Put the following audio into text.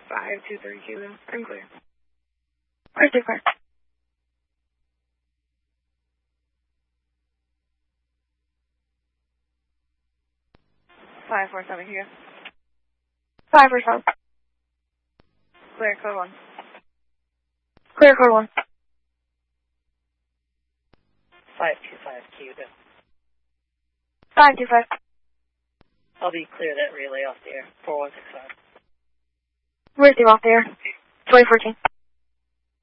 523 Kilo. I'm clear. Where's the clear? 547 Kilo. 547. Clear, code 1. Clear, code 1. 525 Kilo. 525. I'll be clear that relay off the air. 4165. Where's the off there? 2014.